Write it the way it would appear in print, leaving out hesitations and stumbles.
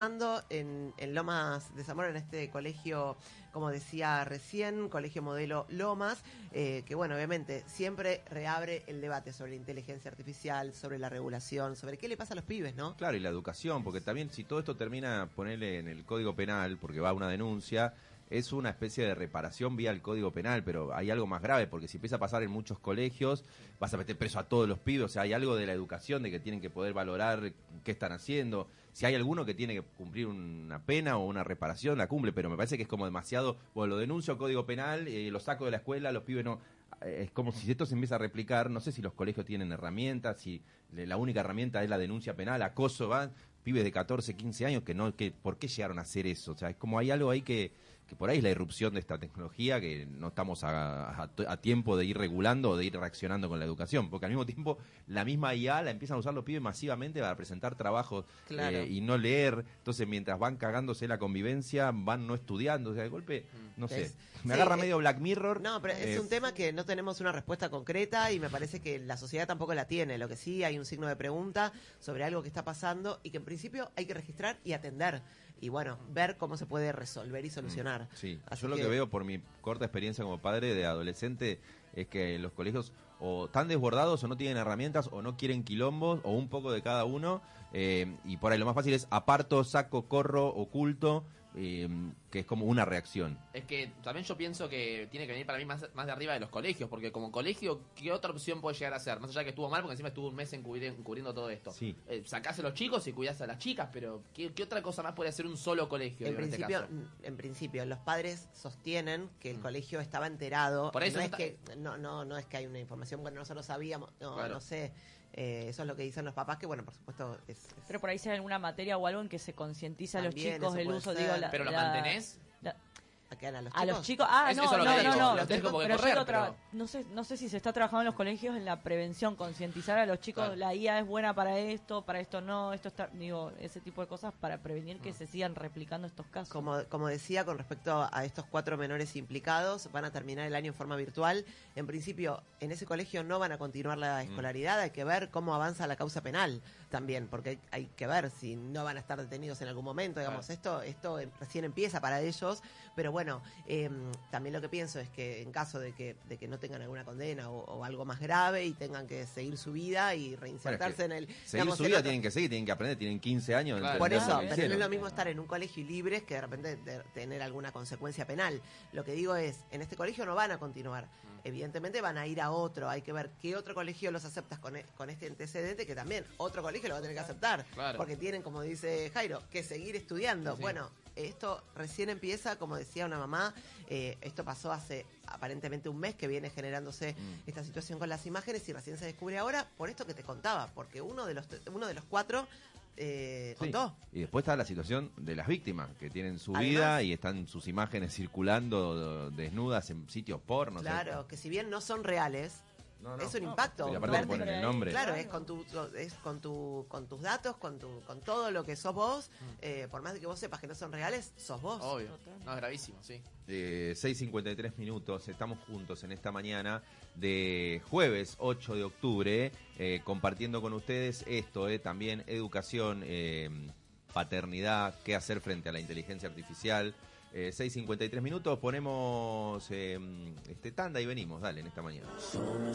en Lomas de Zamora, en este colegio, como decía recién, colegio modelo Lomas, que bueno, obviamente siempre reabre el debate sobre la inteligencia artificial, sobre la regulación, sobre qué le pasa a los pibes, ¿no? Claro, y la educación, porque también si todo esto termina, ponerle en el Código Penal, porque va a una denuncia, es una especie de reparación vía el Código Penal, pero hay algo más grave, porque si empieza a pasar en muchos colegios, vas a meter preso a todos los pibes, o sea, hay algo de la educación, de que tienen que poder valorar qué están haciendo. Si hay alguno que tiene que cumplir una pena o una reparación, la cumple, pero me parece que es como demasiado, bueno, lo denuncio a Código Penal, lo saco de la escuela, los pibes no... Es como si esto se empieza a replicar, no sé si los colegios tienen herramientas, si la única herramienta es la denuncia penal, acoso, van pibes de 14, 15 años que ¿por qué llegaron a hacer eso? O sea, es como hay algo ahí que por ahí es la irrupción de esta tecnología, que no estamos a tiempo de ir regulando o de ir reaccionando con la educación, porque al mismo tiempo la misma IA la empiezan a usar los pibes masivamente para presentar trabajos, claro, y no leer. Entonces mientras van cagándose la convivencia, van no estudiando, o sea, de golpe, no sé, me agarra medio Black Mirror. No, pero es un tema que no tenemos una respuesta concreta y me parece que la sociedad tampoco la tiene. Lo que sí hay un signo de pregunta sobre algo que está pasando y que en principio hay que registrar y atender. Y bueno, ver cómo se puede resolver y solucionar. Sí, yo lo que veo por mi corta experiencia como padre de adolescente es que los colegios o están desbordados o no tienen herramientas o no quieren quilombos o un poco de cada uno, y por ahí lo más fácil es aparto, saco, corro, oculto, que es como una reacción. Es que también yo pienso que tiene que venir para mí más de arriba de los colegios, porque como colegio, ¿qué otra opción puede llegar a ser? Más allá de que estuvo mal, porque encima estuvo un mes encubriendo todo esto. Sí. Sacás a los chicos y cuidás a las chicas, pero ¿qué otra cosa más puede hacer un solo colegio? En principio, los padres sostienen que el colegio estaba enterado. Por eso no es que hay una información, bueno, nosotros sabíamos, claro. no sé. Eso es lo que dicen los papás, que bueno, por supuesto Pero por ahí se hay alguna materia o algo en que se concientiza a los También chicos del uso, digo, ¿pero lo mantenés? ¿A los chicos? No sé si se está trabajando en los colegios en la prevención, concientizar a los chicos, claro. La IA es buena para esto no, esto está, digo, ese tipo de cosas para prevenir que se sigan replicando estos casos. Como decía, con respecto a estos 4 menores implicados, van a terminar el año en forma virtual. En principio, en ese colegio no van a continuar la escolaridad, hay que ver cómo avanza la causa penal también, porque hay que ver si no van a estar detenidos en algún momento, digamos, claro. Esto recién empieza para ellos, pero bueno, también lo que pienso es que en caso de que no tengan alguna condena o algo más grave y tengan que seguir su vida y reinsertarse en el... Seguir su vida tienen que aprender, tienen 15 años. Claro. Por eso, pero no es lo mismo estar en un colegio y libres que de repente tener alguna consecuencia penal. Lo que digo es, en este colegio no van a continuar. Evidentemente van a ir a otro, hay que ver qué otro colegio los aceptas con este antecedente, que también otro colegio lo va a tener que aceptar, claro. Porque tienen, como dice Jairo, que seguir estudiando. Sí. Bueno, esto recién empieza, como decía una mamá, esto pasó hace aparentemente un mes que viene generándose esta situación con las imágenes y recién se descubre ahora por esto que te contaba, porque uno de los 4 contó. Y después está la situación de las víctimas, que tienen su vida y están sus imágenes circulando desnudas en sitios porno. Claro, que si bien no son reales, es un impacto. Y aparte ponen el nombre. Claro, es con tus datos, con todo lo que sos vos. Por más de que vos sepas que no son reales, sos vos. Obvio. No, es gravísimo, sí. 6:53 minutos, estamos juntos en esta mañana de jueves 8 de octubre, compartiendo con ustedes esto, también educación, paternidad, qué hacer frente a la inteligencia artificial. 6:53 minutos, ponemos tanda y venimos, dale, en esta mañana.